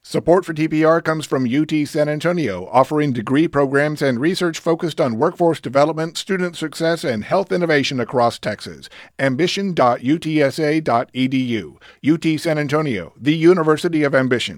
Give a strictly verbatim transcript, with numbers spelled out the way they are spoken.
Support for T P R comes from U T San Antonio, offering degree programs and research focused on workforce development, student success, and health innovation across Texas. ambition dot u t s a dot e d u. U T San Antonio, the University of Ambition.